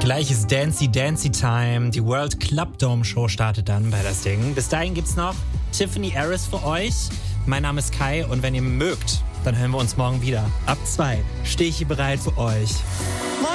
Gleich ist Dancy Time. Die World Club Dome Show startet dann bei das Ding. Bis dahin gibt's noch Tiffany Harris für euch. Mein Name ist Kai und wenn ihr mögt, dann hören wir uns morgen wieder. Ab 2 stehe ich hier bereit für euch.